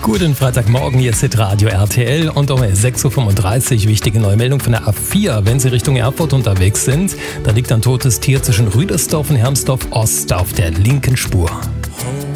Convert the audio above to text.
Guten Freitagmorgen, hier ist Hitradio RTL und um 6.35 Uhr wichtige neue Meldung von der A4. Wenn Sie Richtung Erfurt unterwegs sind, da liegt ein totes Tier zwischen Rüdersdorf und Hermsdorf Ost auf der linken Spur.